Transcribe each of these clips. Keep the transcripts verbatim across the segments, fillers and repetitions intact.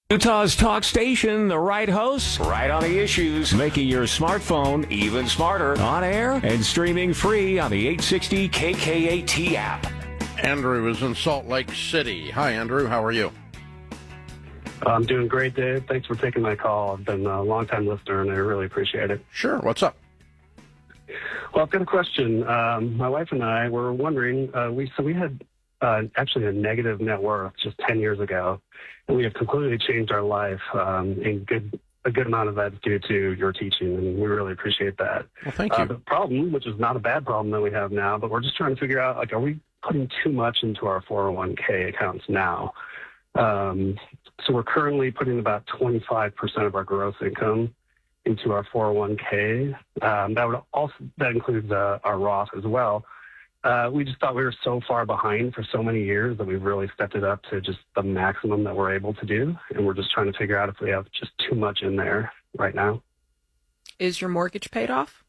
Utah's talk station, the right hosts, right on the issues, making your smartphone even smarter, on air and streaming free on the eight sixty K K A T app. Andrew is in Salt Lake City. Hi, Andrew. How are you? I'm doing great, Dave. Thanks for taking my call. I've been a long-time listener, and I really appreciate it. Sure. What's up? Well, I've got a question. Um, my wife and I were wondering, uh, we so we had uh, actually a negative net worth just ten years ago, and we have completely changed our life. Um, and good, a good amount of that is due to your teaching, and we really appreciate that. Well, thank you. Uh, the problem, which is not a bad problem that we have now, but we're just trying to figure out, like, are we putting too much into our four oh one k accounts now? Um, so we're currently putting about twenty-five percent of our gross income into our four oh one k. Um, that would also that includes uh, our Roth as well. Uh, we just thought we were so far behind for so many years that we've really stepped it up to just the maximum that we're able to do, and we're just trying to figure out if we have just too much in there right now. Is your mortgage paid off?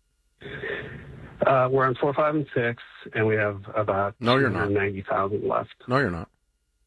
Uh, we're on four, five, and six, and we have about no, you're not. ninety thousand left. No, you're not.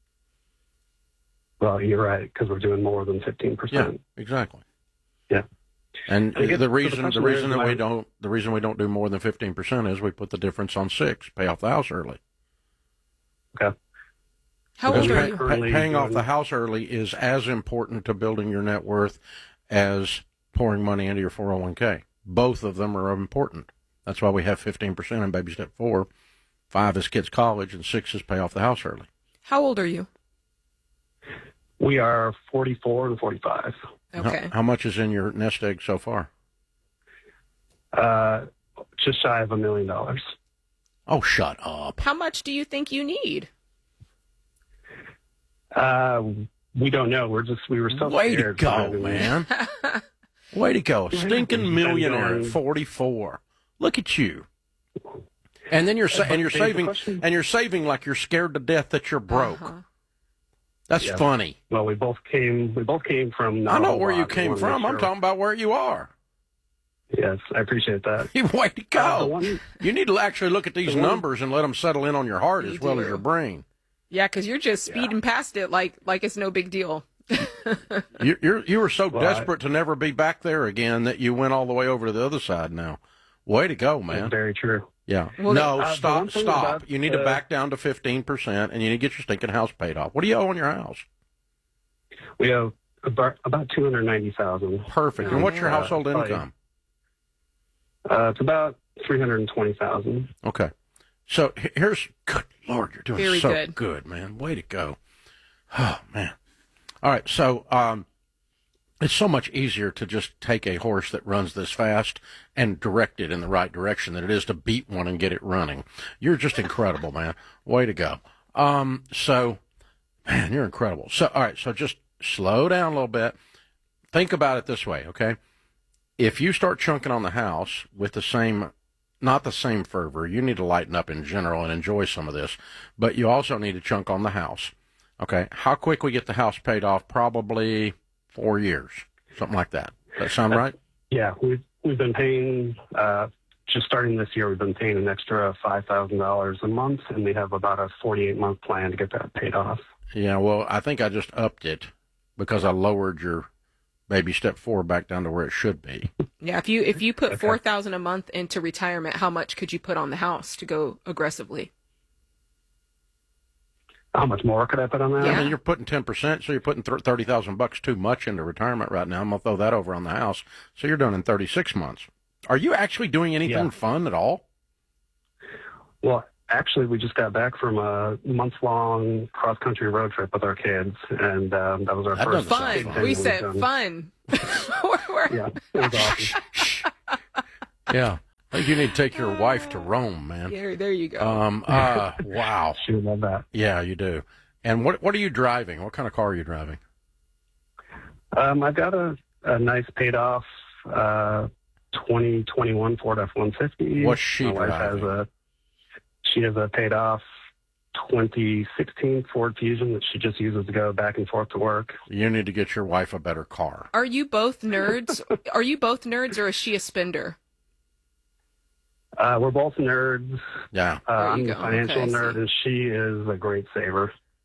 Well, you're right, because we're doing more than fifteen percent. Yeah, exactly. Yeah. And I guess the reason the the reason is that we my- don't the reason we don't do more than fifteen percent is we put the difference on six, pay off the house early. Okay. How Because old are pay- you? pay- Currently paying off doing- the house early is as important to building your net worth as pouring money into your four oh one k. Both of them are important. That's why we have fifteen percent in baby step four. Five is kids college, and six is pay off the house early. How old are you? We are forty-four and forty-five. Okay. How, how much is in your nest egg so far? Uh, just shy of a million dollars. Oh, shut up. How much do you think you need? Uh, we don't know. We're just, we were so Way to scared. go, finally. man. Way to go. Stinking It's millionaire been at forty-four. Look at you. And then you're sa- and you're Dave, the saving question- and you're saving like you're scared to death that you're broke. Uh-huh. That's Yeah. funny. Well, we both came, we both came from. not I a know whole where you lot. We came wanna make from. I'm sure- talking about where you are. Yes, I appreciate that. Way to Uh, the go. one- You need to actually look at these the one- numbers and let them settle in on your heart You as well as do. your brain. Yeah, because you're just speeding past it like like it's no big deal. You, you're you were so Well, I- desperate to never be back there again that you went all the way over to the other side now. Way to go, man. It's very true. Yeah. Well, no, uh, the stop, one thing stop. about, You need to uh, back down to fifteen percent, and you need to get your stinking house paid off. What do you owe on your house? We have about, about two hundred ninety thousand. Perfect. And what's your Uh, household probably- income? Uh, it's about three hundred twenty thousand. Okay. So he- here's, good Lord, you're doing Very so good. man. Way to go. Oh, man. All right. So um, it's so much easier to just take a horse that runs this fast and direct it in the right direction than it is to beat one and get it running. You're just incredible, man. Way to go. Um, so, man, you're incredible. So, all right. So just slow down a little bit. Think about it this way, okay? If you start chunking on the house with the same, not the same fervor, you need to lighten up in general and enjoy some of this, but you also need to chunk on the house. Okay, how quick we get the house paid off? Probably four years, something like that. Does that sound right? Yeah, we've we've been paying. Uh, just starting this year, we've been paying an extra five thousand dollars a month, and we have about a forty-eight month plan to get that paid off. Yeah, well, I think I just upped it because I lowered your baby step four back down to where it should be. Yeah, if you if you put Okay. four thousand a month into retirement, how much could you put on the house to go aggressively? How much more could I put on that? I Yeah. mean, you're putting ten percent, so you're putting thirty thousand bucks too much into retirement right now. I'm going to throw that over on the house. So you're done in thirty-six months. Are you actually doing anything Yeah. fun at all? Well, actually, we just got back from a month-long cross-country road trip with our kids, and um, that was our That first doesn't sound big Fun. thing We we've said done. fun. We're- we're- Yeah, it was awesome. Yeah. I think you need to take your wife to Rome, man. Yeah, there you go. Um, uh, wow. She would love that. Yeah, you do. And what what are you driving? What kind of car are you driving? Um, I've got a, a nice paid-off uh, twenty twenty-one Ford F one fifty. What's she My wife driving? has a she has a paid-off twenty sixteen Ford Fusion that she just uses to go back and forth to work. You need to get your wife a better car. Are you both nerds? Are you both nerds, or is she a spender? Uh, we're both nerds. Yeah. Uh, There you I'm the go. financial Okay, I nerd, see. and she is a great saver.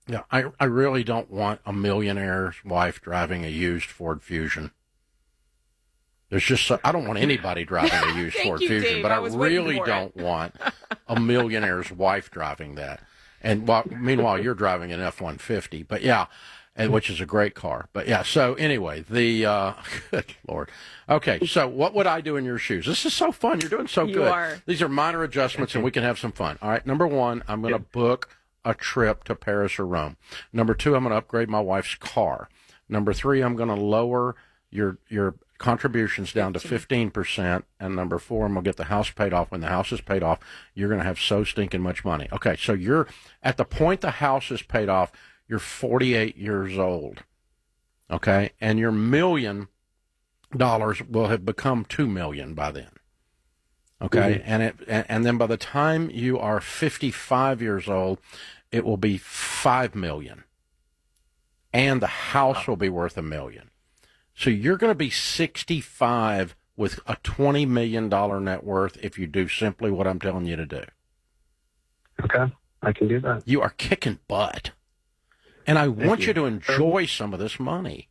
Yeah, I, I really don't want a millionaire's wife driving a used Ford Fusion. There's just so, I don't want anybody driving a used Ford you, Fusion, Dave. but I I, was waiting really for don't it. want a millionaire's wife driving that. And while, meanwhile, you're driving an F one fifty. But yeah, and which is a great car. But yeah, so anyway, the uh, good Lord. Okay, so what would I do in your shoes? This is so fun. You're doing so You good. are. These are minor adjustments, and we can have some fun. All right, number one, I'm going to book a trip to Paris or Rome. Number two, I'm going to upgrade my wife's car. Number three, I'm going to lower your your contributions down to fifteen percent. And number four, I'm going to get the house paid off. When the house is paid off, you're going to have so stinking much money. Okay, so you're at the point the house is paid off, you're forty-eight years old. Okay, and your million dollars will have become two million by then. Okay, mm-hmm. and it and, and then by the time you are fifty-five years old, it will be five million, and the house will be worth a million. So you're going to be sixty-five with a twenty million dollars net worth if you do simply what I'm telling you to do. Okay, I can do that. You are kicking butt. And I Thank want you. you to enjoy some of this money.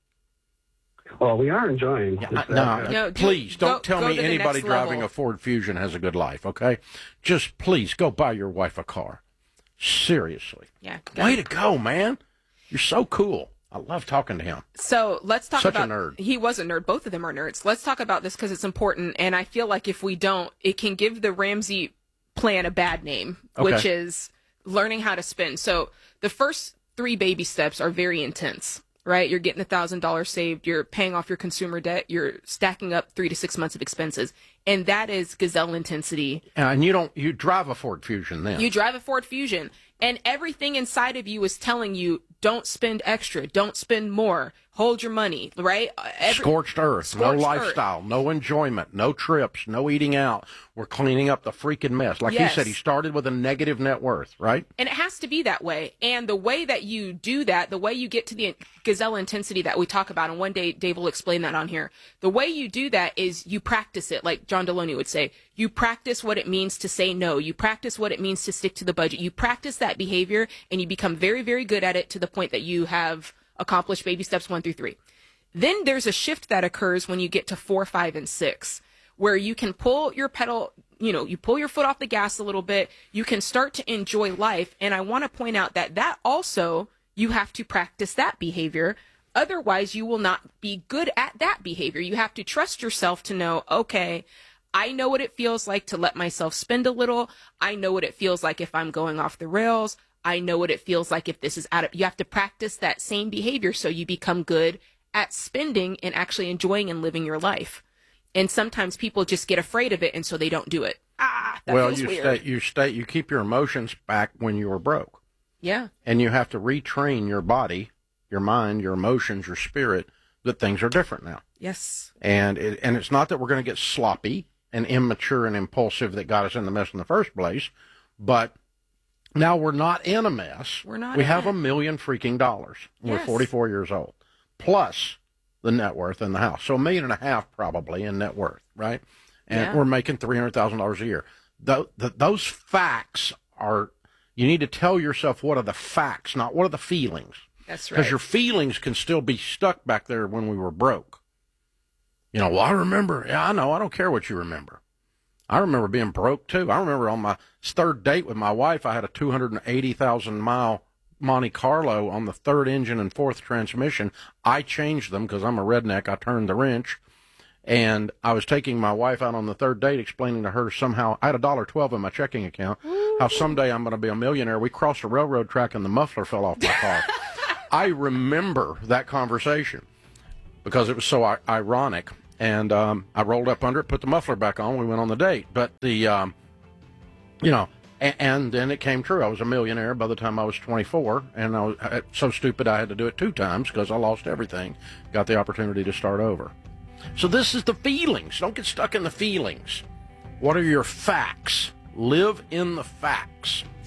Well, we are enjoying yeah, this. No, Uh, no please, go, don't tell go me anybody driving level. a Ford Fusion has a good life, okay? Just please go buy your wife a car. Seriously. Yeah. Way to go, man. You're so cool. I love talking to him. So let's talk Such about. a nerd. He was a nerd. Both of them are nerds. Let's talk about this because it's important. And I feel like if we don't, it can give the Ramsey plan a bad name, Okay. which is learning how to spend. So the first three baby steps are very intense, right? You're getting a thousand dollars saved. You're paying off your consumer debt. You're stacking up three to six months of expenses. And that is gazelle intensity. And you don't, you drive a Ford Fusion then. You drive a Ford Fusion, and everything inside of you is telling you, don't spend extra, don't spend more, hold your money, right? Every, Scorched earth, Scorched no earth. lifestyle, no enjoyment, no trips, no eating out. We're cleaning up the freaking mess. Like Yes. he said, he started with a negative net worth, right? And it has to be that way. And the way that you do that, the way you get to the gazelle intensity that we talk about, and one day Dave will explain that on here, the way you do that is you practice it, like John Deloney would say. You practice what it means to say no. You practice what it means to stick to the budget. You practice that behavior, and you become very, very good at it to the point that you have accomplished baby steps one through three. Then there's a shift that occurs when you get to four, five, and six, where you can pull your pedal, you know, you pull your foot off the gas a little bit. You can start to enjoy life. And I want to point out that that also, you have to practice that behavior. Otherwise, you will not be good at that behavior. You have to trust yourself to know, okay, I know what it feels like to let myself spend a little. I know what it feels like if I'm going off the rails. I know what it feels like if this is out of, you have to practice that same behavior so you become good at spending and actually enjoying and living your life. And sometimes people just get afraid of it, and so they don't do it. Ah, that well, feels you weird. stay, you stay, you keep your emotions back when you were broke. Yeah. And you have to retrain your body, your mind, your emotions, your spirit, that things are different now. Yes. And it, and it's not that we're going to get sloppy and immature and impulsive that got us in the mess in the first place, but now we're not in a mess. We're not We in have it. a million freaking dollars. We're Yes. forty-four years old, plus the net worth in the house. So a million and a half probably in net worth, right? And Yeah. we're making three hundred thousand dollars a year. Th- th- those facts are, you need to tell yourself what are the facts, not what are the feelings. That's Because right. your feelings can still be stuck back there when we were broke. You know, well, I remember. Yeah, I know. I don't care what you remember. I remember being broke, too. I remember on my third date with my wife, I had a two hundred eighty thousand mile Monte Carlo on the third engine and fourth transmission. I changed them because I'm a redneck. I turned the wrench. And I was taking my wife out on the third date, explaining to her somehow, I had a dollar twelve in my checking account, how someday I'm going to be a millionaire. We crossed a railroad track and the muffler fell off my car. I remember that conversation because it was so I- ironic. And um, I rolled up under it, put the muffler back on. We went on the date. But the, um, you know, and, and then it came true. I was a millionaire by the time I was twenty-four. And I was I, so stupid I had to do it two times because I lost everything. Got the opportunity to start over. So this is the feelings. Don't get stuck in the feelings. What are your facts? Live in the facts.